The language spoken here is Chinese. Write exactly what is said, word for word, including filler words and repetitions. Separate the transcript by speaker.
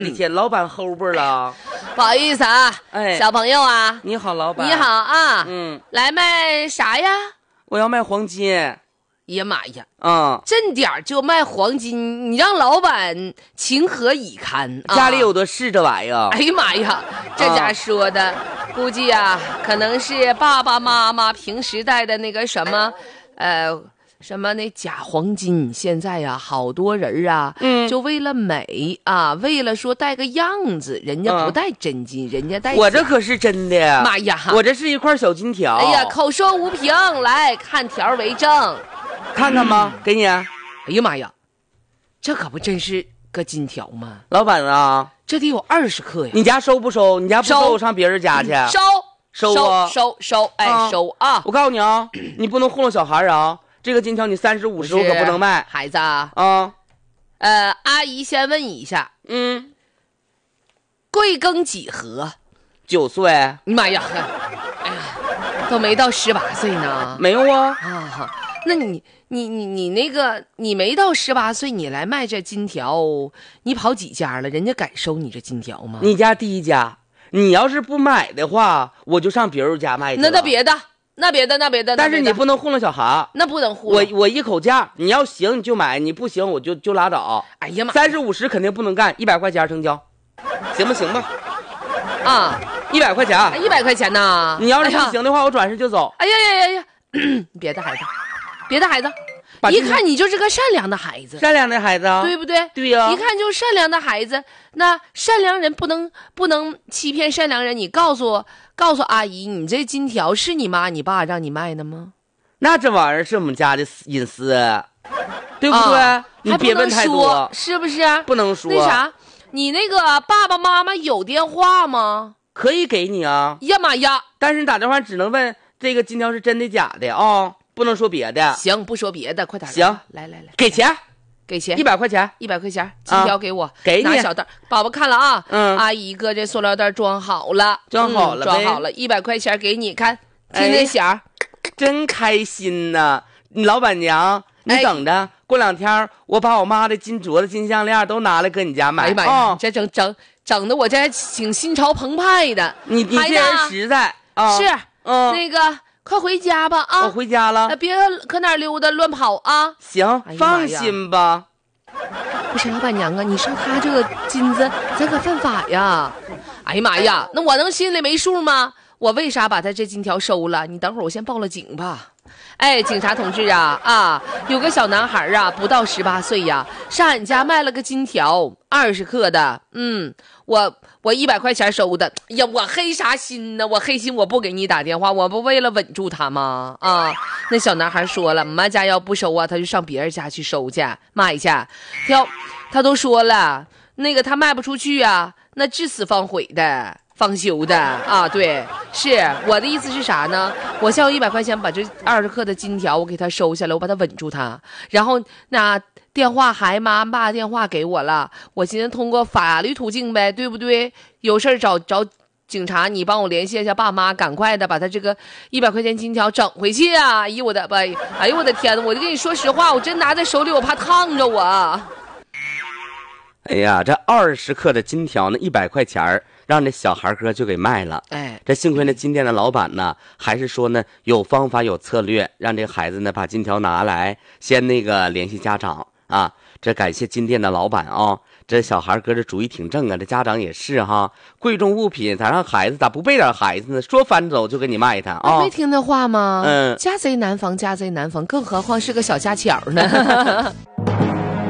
Speaker 1: 那天老板后边了，
Speaker 2: 不好意思啊，
Speaker 1: 哎，
Speaker 2: 小朋友啊，
Speaker 1: 你好，老板，
Speaker 2: 你好啊，
Speaker 1: 嗯，
Speaker 2: 来卖啥呀？
Speaker 1: 我要卖黄金。
Speaker 2: 哎呀妈呀，
Speaker 1: 嗯，
Speaker 2: 正点儿就卖黄金，你让老板情何以堪啊？
Speaker 1: 家里有的是这玩意儿。
Speaker 2: 哎呀妈呀，这家说的，啊、估计啊，可能是爸爸妈妈平时戴的那个什么，呃。什么那假黄金，现在呀、啊，好多人啊，嗯，就为了美啊，为了说戴个样子，人家不戴真金，嗯、人家戴。
Speaker 1: 我这可是真的。
Speaker 2: 妈呀，
Speaker 1: 我这是一块小金条。
Speaker 2: 哎呀，口说无凭，来看条为证，
Speaker 1: 看看吧，嗯、给你。哎
Speaker 2: 呀妈呀，这可不真是个金条吗？
Speaker 1: 老板啊，
Speaker 2: 这得有二十克呀。
Speaker 1: 你家收不收？你家不收，我上别人家去。
Speaker 2: 收
Speaker 1: 收啊，
Speaker 2: 收收，哎，啊、收啊！
Speaker 1: 我告诉你啊，你不能糊弄小孩啊。这个金条你三十五十我可不能卖，
Speaker 2: 孩子啊，
Speaker 1: 啊，
Speaker 2: 呃，阿姨先问一下，
Speaker 1: 嗯，
Speaker 2: 贵庚几何？
Speaker 1: 九岁。
Speaker 2: 妈呀，哎呀，都没到十八岁呢。
Speaker 1: 没有啊，
Speaker 2: 啊，那你你你你那个你没到十八岁，你来卖这金条，你跑几家了？人家敢收你这金条吗？
Speaker 1: 你家第一家，你要是不买的话，我就上别人家卖去了。
Speaker 2: 那那别的。那别的，那别的，
Speaker 1: 但是你不能糊弄小孩，
Speaker 2: 那不能糊弄。
Speaker 1: 我我一口价，你要行你就买，你不行我就就拉倒。
Speaker 2: 哎呀妈，
Speaker 1: 三十五十肯定不能干，一百块钱成交，行不行吧？
Speaker 2: 啊，
Speaker 1: 一百块钱，
Speaker 2: 一百块钱呢？
Speaker 1: 你要是不行的话，哎、我转身就走。
Speaker 2: 哎呀呀呀呀！别的孩子，别的孩子，一看你就是个善良的孩子，
Speaker 1: 善良的孩子，
Speaker 2: 对不对？
Speaker 1: 对呀、啊，
Speaker 2: 一看就是善良的孩子。那善良人不能不能欺骗善良人，你告诉我。告诉阿姨，你这金条是你妈你爸让你卖的吗？
Speaker 1: 那这玩意儿是我们家的隐私，对不对？啊、你别问太多，
Speaker 2: 是不是？
Speaker 1: 不能说。
Speaker 2: 那啥，你那个爸爸妈妈有电话吗？
Speaker 1: 可以给你啊。
Speaker 2: 呀妈呀！
Speaker 1: 但是你打电话只能问这个金条是真的假的啊、哦，不能说别的。
Speaker 2: 行，不说别的，快点。
Speaker 1: 行，
Speaker 2: 来来来，
Speaker 1: 给钱。
Speaker 2: 给钱
Speaker 1: 一百块钱，
Speaker 2: 一百块钱，金条给我，啊、
Speaker 1: 给你
Speaker 2: 拿小袋。宝宝看了啊，
Speaker 1: 嗯，
Speaker 2: 阿姨搁这塑料袋装好了，
Speaker 1: 装好了、
Speaker 2: 嗯，装好了，一百块钱给你看，听听响、哎，
Speaker 1: 真开心呐！你老板娘，你等着，哎、过两天我把我妈的金镯子、金项链都拿来搁你家买。
Speaker 2: 哎呀妈呀，哦、这整整整的我这挺心潮澎湃的。
Speaker 1: 你你这人实在啊，
Speaker 2: 是，
Speaker 1: 嗯，
Speaker 2: 那个。快回家吧啊！
Speaker 1: 我回家了，
Speaker 2: 别搁哪儿溜达乱跑啊！
Speaker 1: 行，哎、放心吧。
Speaker 2: 不是老板娘啊，你收他这个金子，咱可犯法呀！哎呀妈呀，那我能心里没数吗？我为啥把他这金条收了？你等会儿我先报了警吧。哎，警察同志啊啊，有个小男孩啊，不到十八岁呀，上俺家卖了个金条，二十克的，嗯，我我一百块钱收的。呀，我黑啥心呢？我黑心我不给你打电话，我不为了稳住他吗？啊，那小男孩说了，妈家要不收啊，他就上别人家去收去卖去。他他都说了，那个他卖不出去啊，那至死方悔的。方修的啊，对，是我的意思是啥呢？我先用一百块钱把这二十克的金条我给他收下来，我把他稳住他，然后那电话还妈爸电话给我了，我寻思通过法律途径呗，对不对？有事找找警察，你帮我联系一下爸妈，赶快的把他这个一百块钱金条整回去啊！哎呦我的，哎呦我的天哪！我就跟你说实话，我真拿在手里，我怕烫着我。
Speaker 1: 哎呀，这二十克的金条呢，一百块钱让这小孩哥就给卖了。
Speaker 2: 哎，
Speaker 1: 这幸亏那金店的老板呢，还是说呢有方法有策略，让这孩子呢把金条拿来，先那个联系家长啊。这感谢金店的老板啊、哦，这小孩哥这主意挺正啊，这家长也是哈，贵重物品咋让孩子咋不备点孩子呢？说翻走就给你卖他啊！
Speaker 2: 没听那话吗？
Speaker 1: 嗯，
Speaker 2: 家贼难防，家贼难防，更何况是个小家巧呢。